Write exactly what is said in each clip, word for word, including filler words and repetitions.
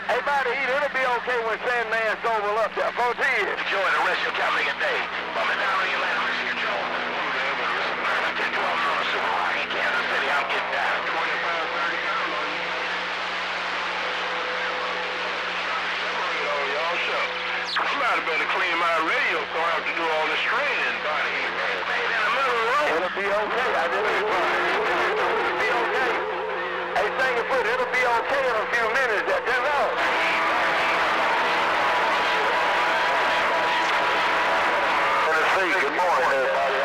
Hey, buddy, it'll be okay when Sandman's over up there. four T. Enjoy the rest of your Catholic day. Bumming down on your land, I'll see you, Joe. I take you out from a super rock in Kansas City. I'll get down. twenty-five, thirty pounds on you. Y'all show. I might have better clean my radio so I have to do all this training, buddy. Hey, in the middle of the road. It'll be okay. I did it. It'll be okay. Hey, sing your foot. It'll be okay in a few minutes. That's it all. Good morning, everybody.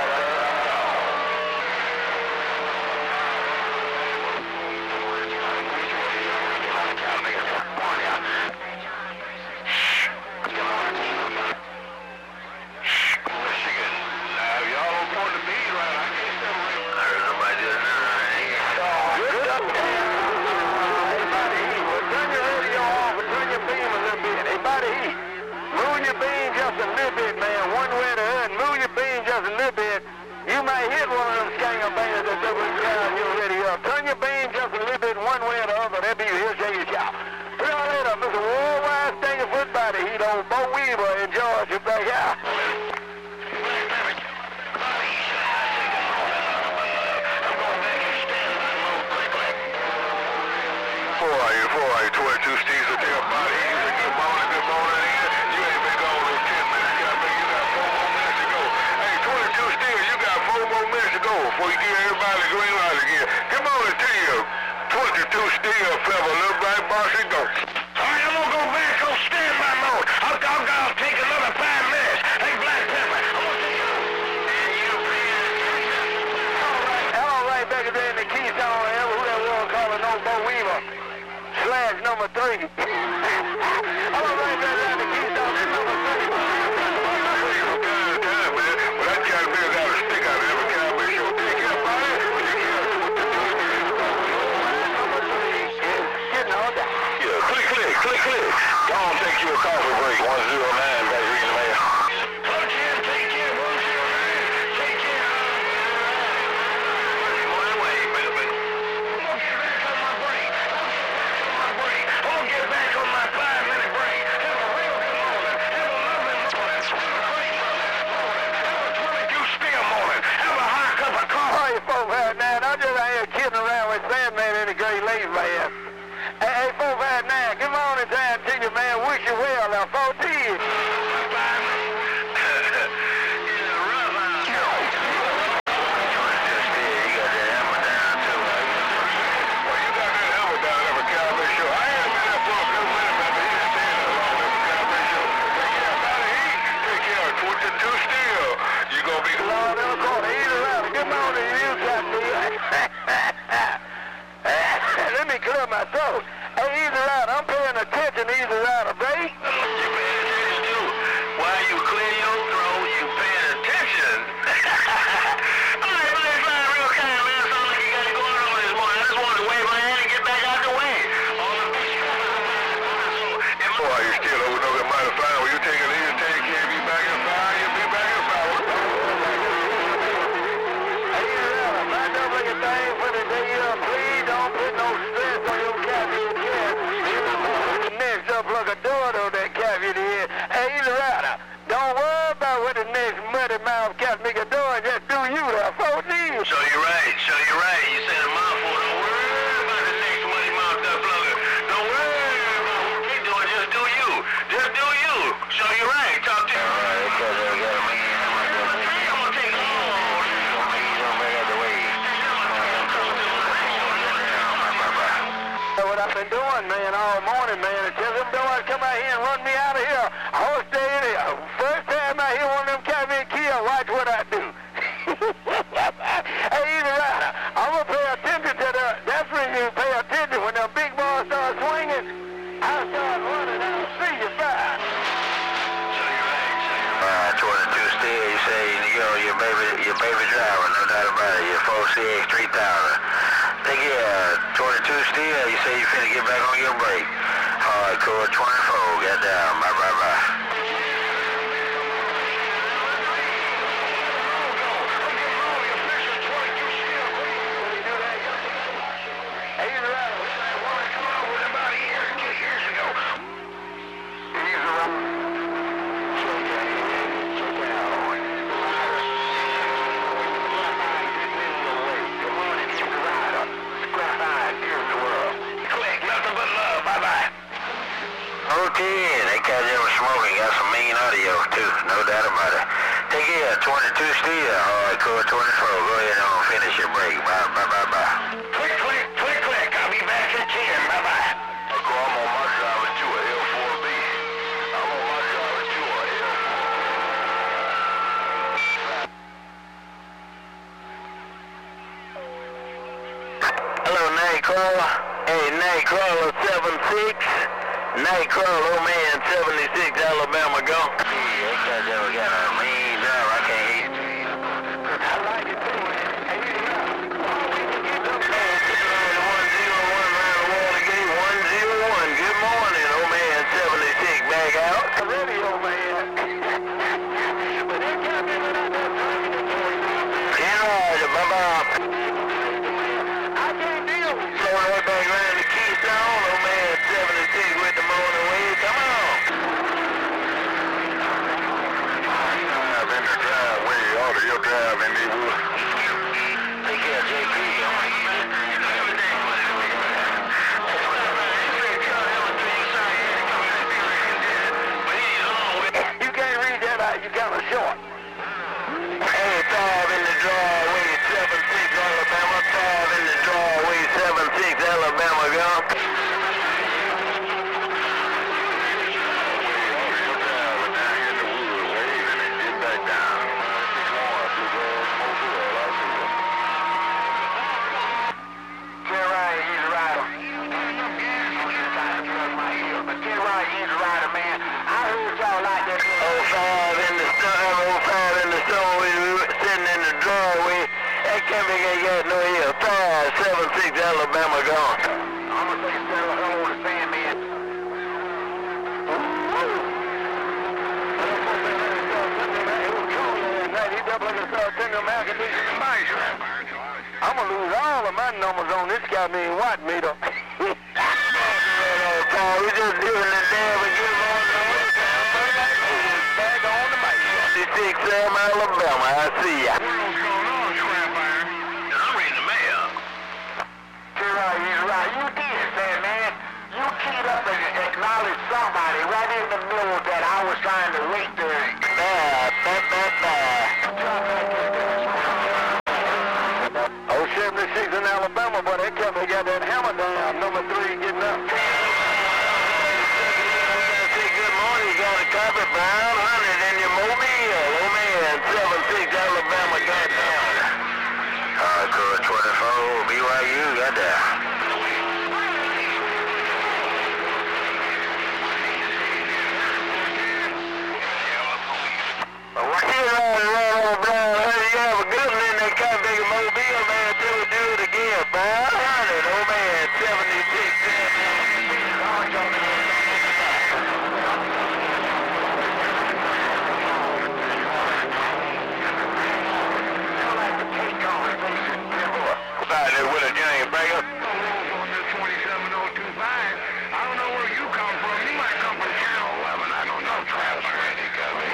ten. That cat there was smoking. Got some mean audio, too. No doubt about it. Take care. twenty-two still. All right, cool. twenty-four. Go ahead and finish your break. Bye, bye, bye, bye. Click, click, click, click. I'll be back at ten. Bye-bye. Hey, cool. I'm on my driver, too, a L four B. I'm on my driver, too, a L four. Hello, Nightcrawler. Hey, Nightcrawler seven six. Nightcrawler, old man, seventy-six, Alabama, go. Yeah, that cat there got a mean job. I can't hear you. I like it too, man. Hey, you know, all we can get them one zero one around the Watergate, one zero one. Good morning, old man, seventy-six, back out. the radio, man. But they got me without that talking to me. Get right, bye-bye. I can't deal with you. Slow right back around the Keystone, old man, seventy-six with the morning wave. Come on. Drive in the driveway, all of your drive in the wood. Take care, J P. You can't read that out. You kind of short. Hey, five in the driveway, seven six Alabama. Five in the driveway, seven six Alabama, go. Ken Ryan, he's a rider. But Ken Ryan, he's a rider, man. I heard y'all like that. Oh five in the stone, oh five in the stone, we were sitting in the driveway. That can't be got no here. Five, seven, six, Alabama gone. I'm gonna say hello to Sandman. I'm gonna lose all of my numbers on this guy named Watt meter. We just doing the damn and get on the way. Back on the mic. six, Sam, Alabama, I see ya. What's going on, Scrap Iron? I'm reading the mail. You're right, you're right. You did, Sandman. You keyed up and acknowledged somebody right in the middle that I was trying to reach the... Bye, bye, bye, bye. Oh, seventy-six in Alabama, but they kept me got that hammer down. Number three getting up. Say good morning, you got a copy, Brown, one hundred in your mobile. Oh man, seven six Alabama got down. Hardcore twenty-four, B Y U got down. Still riding around on Brown, one hundred, you have a good one in that copy, mobile, man, till we do it again, Brown, one hundred, oh man, seventy-six, Sorry, that Willie James breaker. twenty-seven oh two five. I don't know where you come from. You might come from Channel eleven. I don't know. Travis Randy got me.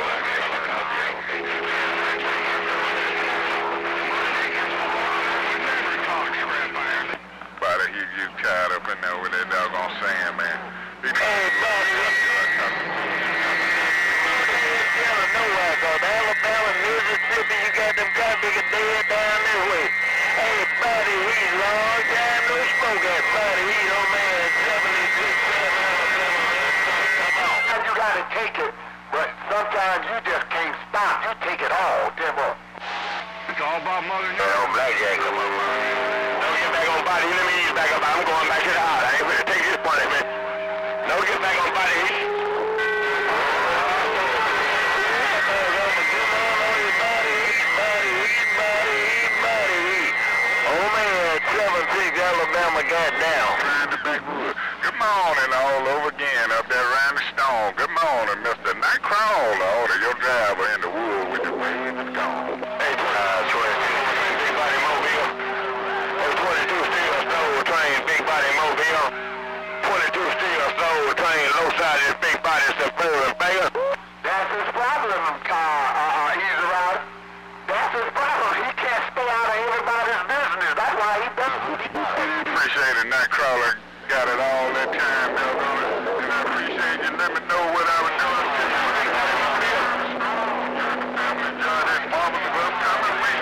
Never talk, Scrap Iron. Buddy, you, you tied up in there with that doggone sand, man. Hey, buddy. Nowhere, cause Alabama, Mississippi, you got them got bigger dead down this way. Hey, buddy, he's long time no smoke at buddy. He's old man, seventy-six, seven, come on. Sometimes you gotta take it, but sometimes you just can't stop. You take it all, Timber. It's all about Mother Hey, old Blackjack, come on. Don't get back on body. Let me ease back up. I'm going back to the house. I ain't ready to take this punishment. Don't get back on body. Oh man, seven six Alabama got down. Good morning all over again up there around the stone. Good morning, Mister Nightcrawler. Order your driver in the wood with the wave and gone. Hey, uh, twenty-two, big body mobile. Oh, twenty-two steel soul train, big body mobile. twenty-two steel soul train, low side this big body Suburban Baker. That's his problem, uh, uh, he's around. That's his problem. He can't stay out of everybody's business. That's why he does what he does. Appreciate it, Nightcrawler. Got it all that time, Bill. And I appreciate you now. let me know what I was doing. Enjoy this marvelous upcoming week.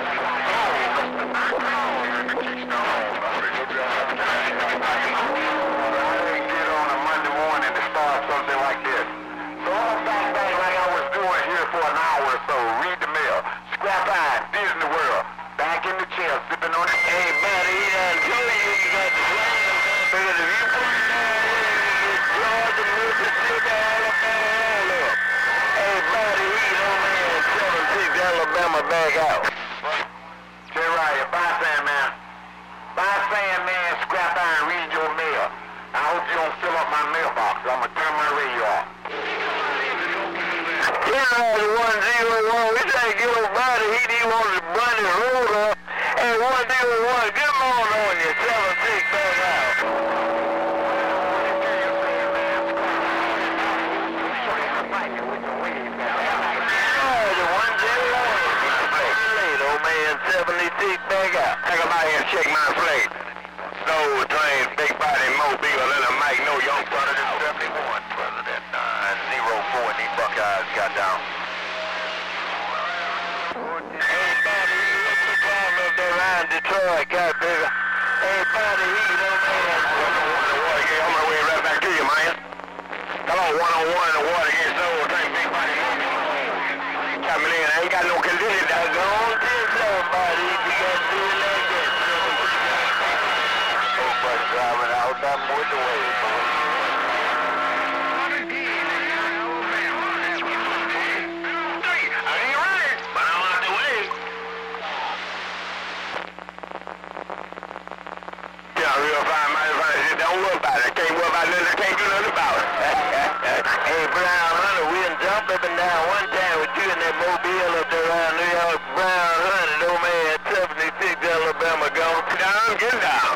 Bag out. Jerry, bye, Sandman. Bye, Sandman, scrap iron, read your mail. I hope you don't fill up my mailbox. I'm going to turn my radio off. Jerry, one zero one, we trying to get over body heat. He wants to run his road up. And one zero one, good morning on you. seven six, bag out. seventy-six bag out. I come out here and check my plate. Soul Train, Big Body, Mobile, and a Mike, no young brother, seventy-one, President nine zero four, and these Buckeyes got down. Hey, Body, what's the problem up there around Detroit, got bigger? Hey, Body, heat, oh man. one oh one, yeah, on my way right back to you, man. Come on, one oh one in the water against Soul Train, Big Body, Mobile. Coming in, I ain't got no condition, doggone. Somebody, you got to do it like that. So much driving out, I'm with the way, boy. I ain't right, but I'm out the way. Yeah, real fine, mighty fine. Don't worry about it. I can't worry about nothing. I can't do nothing about it. Hey, Brown Hunter, we done jumped up and down one time with you in that Mobile up there around New York. Brown Hunter, old man, seventy-six, Alabama, gone down, get down.